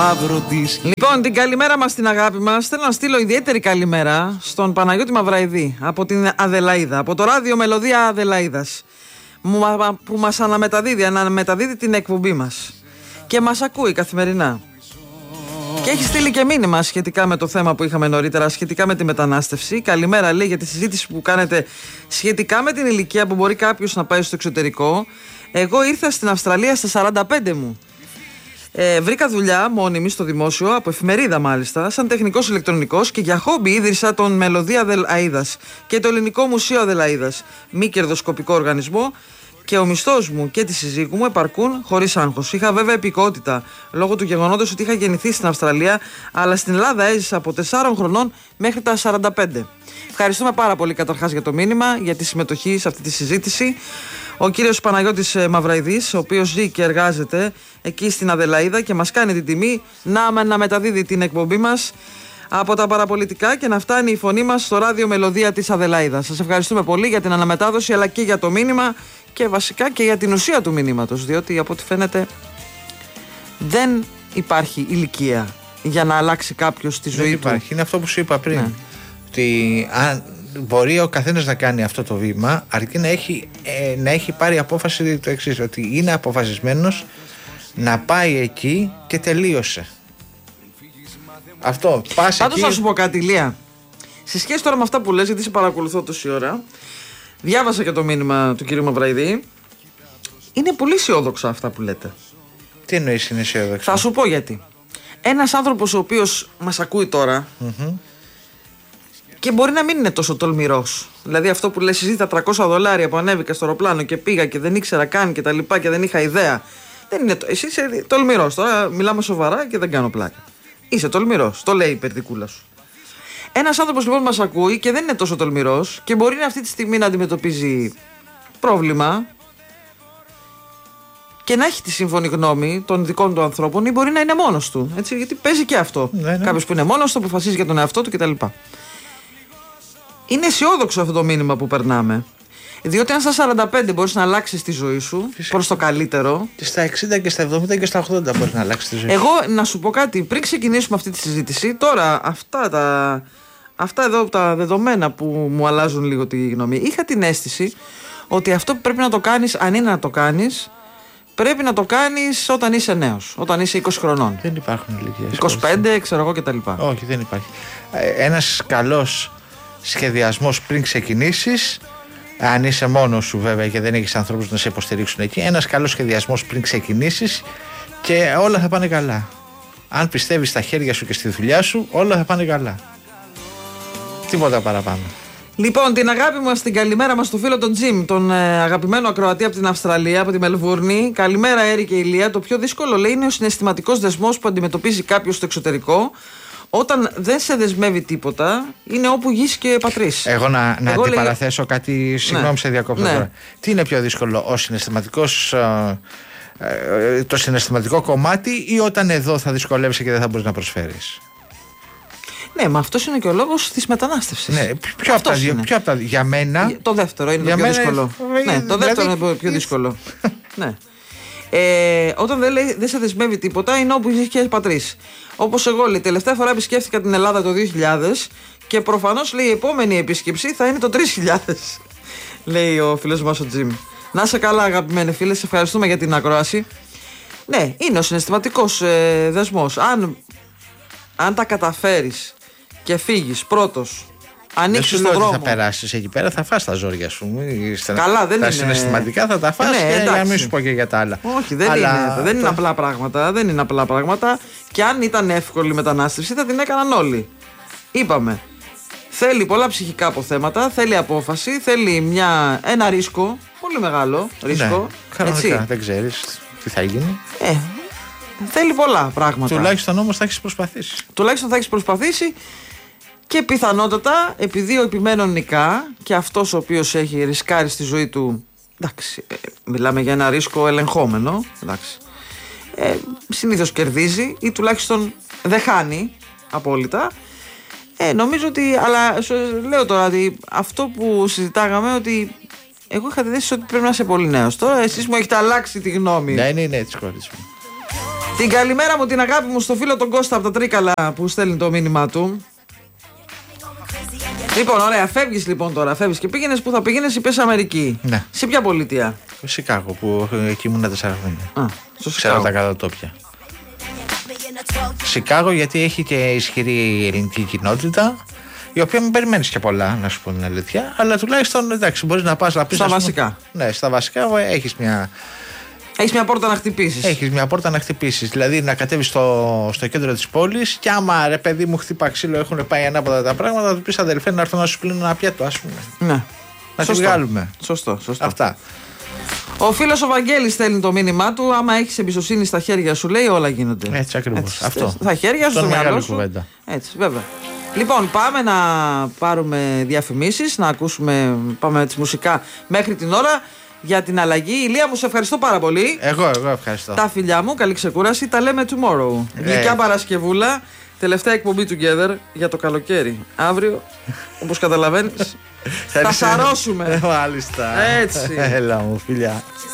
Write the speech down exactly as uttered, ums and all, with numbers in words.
Λοιπόν, την καλημέρα μας, την αγάπη μας, θέλω να στείλω ιδιαίτερη καλημέρα στον Παναγιώτη Μαυραϊδή από την Αδελαΐδα, από το ράδιο Μελωδία Αδελαΐδας, που μας αναμεταδίδει, αναμεταδίδει την εκπομπή μας και μας ακούει καθημερινά. Και έχει στείλει και μήνυμα σχετικά με το θέμα που είχαμε νωρίτερα, σχετικά με τη μετανάστευση. Καλημέρα, λέει, για τη συζήτηση που κάνετε σχετικά με την ηλικία που μπορεί κάποιος να πάει στο εξωτερικό. Εγώ ήρθα στην Αυστραλία στα σαράντα πέντε μου. Ε, βρήκα δουλειά μόνιμη στο δημόσιο, από εφημερίδα μάλιστα, σαν τεχνικός ηλεκτρονικός, και για χόμπι ίδρυσα τον Μελωδία Αδελαΐδας και το Ελληνικό Μουσείο Αδελαΐδας, μη κερδοσκοπικό οργανισμό, και ο μισθός μου και τη συζύγου μου επαρκούν χωρίς άγχος. Είχα βέβαια επικότητα λόγω του γεγονότος ότι είχα γεννηθεί στην Αυστραλία, αλλά στην Ελλάδα έζησα από τεσσάρων χρονών μέχρι τα σαράντα πέντε. Ευχαριστούμε πάρα πολύ καταρχάς για το μήνυμα, για τη συμμετοχή σε αυτή τη συζήτηση. Ο κύριος Παναγιώτης Μαυραϊδής, ο οποίος ζει και εργάζεται εκεί στην Αδελαΐδα και μας κάνει την τιμή να, να μεταδίδει την εκπομπή μας από τα παραπολιτικά και να φτάνει η φωνή μας στο ράδιο Μελωδία της Αδελαΐδας. Σας ευχαριστούμε πολύ για την αναμετάδοση, αλλά και για το μήνυμα και βασικά και για την ουσία του μηνύματος, διότι από ό,τι φαίνεται δεν υπάρχει ηλικία για να αλλάξει κάποιος τη ζωή δεν του. Υπάρχει. Είναι αυτό που σου είπα πριν. Ναι. Ότι αν μπορεί ο καθένας να κάνει αυτό το βήμα, αρκεί να έχει, ε, να έχει πάρει απόφαση το εξής, ότι είναι αποφασισμένος να πάει εκεί και τελείωσε. Αυτό. Πας Πάντως εκεί... θα σου πω κάτι, Ηλία. Σε σχέση τώρα με αυτά που λες, γιατί σε παρακολουθώ τόση ώρα, διάβασα και το μήνυμα του κυρίου Μαυραϊδή. Είναι πολύ αισιόδοξα αυτά που λέτε. Τι εννοείς είναι αισιόδοξο? Θα σου πω γιατί. Ένας άνθρωπος ο οποίος μας ακούει τώρα, mm-hmm. και μπορεί να μην είναι τόσο τολμηρός. Δηλαδή αυτό που λες εσύ, τα τριακόσια δολάρια που ανέβηκα στο αεροπλάνο και πήγα και δεν ήξερα καν και τα λοιπά και δεν είχα ιδέα. Δεν είναι, εσύ είσαι τολμηρός. Τώρα μιλάμε σοβαρά και δεν κάνω πλάκα. Είσαι τολμηρός. Το λέει η περδικούλα σου. Ένας άνθρωπος λοιπόν μας ακούει και δεν είναι τόσο τολμηρός και μπορεί αυτή τη στιγμή να αντιμετωπίζει πρόβλημα και να έχει τη σύμφωνη γνώμη των δικών του ανθρώπων, ή μπορεί να είναι μόνος του. Έτσι, γιατί παίζει και αυτό. Ναι, ναι. Κάποιος που είναι μόνος του αποφασίζει για τον εαυτό του κτλ. Είναι αισιόδοξο αυτό το μήνυμα που περνάμε. Διότι αν στα σαράντα πέντε μπορείς να αλλάξεις τη ζωή σου προς το καλύτερο. Και στα εξήντα και στα εβδομήντα και στα ογδόντα μπορείς να αλλάξεις τη ζωή σου. Εγώ να σου πω κάτι, πριν ξεκινήσουμε αυτή τη συζήτηση, τώρα αυτά, τα, αυτά εδώ τα δεδομένα που μου αλλάζουν λίγο τη γνώμη, είχα την αίσθηση ότι αυτό που πρέπει να το κάνεις, αν είναι να το κάνεις, πρέπει να το κάνεις όταν είσαι νέος, όταν είσαι είκοσι χρονών. Δεν υπάρχουν ηλικίες. είκοσι πέντε, ξέρω εγώ κτλ. Όχι, δεν υπάρχει. Ένας καλός σχεδιασμός πριν ξεκινήσεις, αν είσαι μόνος σου βέβαια και δεν έχεις ανθρώπους να σε υποστηρίξουν εκεί, ένας καλός σχεδιασμός πριν ξεκινήσεις και όλα θα πάνε καλά. Αν πιστεύεις στα χέρια σου και στη δουλειά σου, όλα θα πάνε καλά. Τίποτα παραπάνω. Λοιπόν, την αγάπη μας, την καλημέρα μας στο φίλο τον Τζιμ, τον ε, αγαπημένο ακροατή από την Αυστραλία, από τη Μελβούρνη. Καλημέρα, Έρη και Ηλία. Το πιο δύσκολο, λέει, είναι ο συναισθηματικός δεσμός που αντιμετωπίζει κάποιος στο εξωτερικό. Όταν δεν σε δεσμεύει τίποτα, είναι όπου γης και πατρίς. Εγώ να, να Εγώ αντιπαραθέσω λέει... κάτι, συγγνώμη, ναι. σε διακόπτω ναι. τώρα. Τι είναι πιο δύσκολο, ο συναισθηματικός, ε, ε, το συναισθηματικό κομμάτι, ή όταν εδώ θα δυσκολεύεσαι και δεν θα μπορείς να προσφέρεις? Ναι, μα αυτός είναι και ο λόγος της μετανάστευσης. Ναι, ποιο από τα δύο, ποιο από τα, για μένα. Το δεύτερο είναι το πιο δύσκολο. Είναι... Ναι, το δεύτερο δηλαδή... είναι το πιο δύσκολο. Ναι. Ε, όταν δεν, λέει, δεν σε δεσμεύει τίποτα, είναι όπου είσαι και πατρίς. Όπως εγώ, λέει, τελευταία φορά επισκέφθηκα την Ελλάδα το δύο χιλιάδες και προφανώς, λέει, η επόμενη επίσκεψη θα είναι το τρεις χιλιάδες. Λέει ο φίλος μας ο Τζιμ. Να είσαι καλά, αγαπημένοι φίλοι, σε ευχαριστούμε για την ακρόαση. Ναι, είναι ο συναισθηματικός ε, δεσμός. Αν, αν τα καταφέρεις και φύγεις πρώτος, ανοίξεις τον δρόμο. Θα περάσεις εκεί πέρα, θα φας τα ζόρια σου. Καλά, δεν τα είναι. συναισθηματικά θα τα φας, ναι, και για να μην σου πω και για τα άλλα. Όχι, δεν, αλλά... είναι, δεν είναι απλά πράγματα. Δεν είναι απλά πράγματα. Και αν ήταν εύκολη η μετανάστευση, θα την έκαναν όλοι. Είπαμε. Θέλει πολλά ψυχικά αποθέματα, θέλει απόφαση, θέλει μια, ένα ρίσκο. Πολύ μεγάλο ρίσκο. Ναι, κανονικά, δεν ξέρεις τι θα γίνει. Ε, θέλει πολλά πράγματα. Τουλάχιστον όμως θα έχεις προσπαθήσει. Τουλάχιστον θα έχεις προσπαθήσει. Και πιθανότατα, επειδή ο επιμένων νικά και αυτός ο οποίος έχει ρισκάρει στη ζωή του, εντάξει, μιλάμε για ένα ρίσκο ελεγχόμενο, εντάξει, ε, συνήθως κερδίζει ή τουλάχιστον δεν χάνει απόλυτα. Ε, νομίζω ότι, αλλά σου λέω τώρα ότι αυτό που συζητάγαμε, ότι εγώ είχα τη θέση ότι πρέπει να είσαι πολύ νέος. Τώρα εσείς μου έχετε αλλάξει τη γνώμη. Ναι, ναι, ναι, έτσι κορίτσι μου. Την καλημέρα μου, την αγάπη μου στο φίλο τον Κώστα από τα Τρίκαλα που στέλνει το μήνυμά του. Λοιπόν, ωραία, φεύγεις λοιπόν τώρα. Φεύγεις και πήγαινες που θα πήγαινες, είπες Αμερική. Ναι. Σε ποια πολιτεία? Στο Σικάγο, που εκεί ήμουν τέσσερα χρόνια. Α, στο Ξέρω Σικάγο. τα κατατόπια. Σικάγο, γιατί έχει και ισχυρή ελληνική κοινότητα, η οποία μην περιμένεις και πολλά, να σου πω την αλήθεια. Αλλά τουλάχιστον εντάξει, μπορείς να πας να πεις. Στα πούμε, βασικά. Ναι, στα βασικά έχεις μια. Έχεις μια πόρτα να χτυπήσεις. Έχεις μια πόρτα να χτυπήσεις. Δηλαδή να κατέβεις στο, στο κέντρο της πόλης και άμα ρε παιδί μου χτύπα ξύλο, έχουν πάει ανάποδα τα πράγματα, να του πεις αδελφέ να έρθουν να σου πλύνουν ένα πιάτο, ας πούμε. Ναι. Να τη βγάλουμε. Σωστό, σωστό. Αυτά. Ο φίλος ο Βαγγέλης στέλνει το μήνυμά του. Άμα έχεις εμπιστοσύνη στα χέρια σου, λέει, όλα γίνονται. Έτσι ακριβώς. Αυτό. Στα χέρια σου, στο μυαλό σου. Κουβέντα. Έτσι, βέβαια. Λοιπόν, πάμε να πάρουμε διαφημίσεις, να ακούσουμε, πάμε τις μουσικά μέχρι την ώρα για την αλλαγή. Ηλία μου, σε ευχαριστώ πάρα πολύ. Εγώ, εγώ ευχαριστώ. Τα φιλιά μου, καλή ξεκούραση. Τα λέμε tomorrow. Γλυκιά Παρασκευούλα, τελευταία εκπομπή together για το καλοκαίρι. Αύριο, όπως καταλαβαίνεις, θα σαρώσουμε. Μάλιστα. Έτσι. Έλα μου, φιλιά.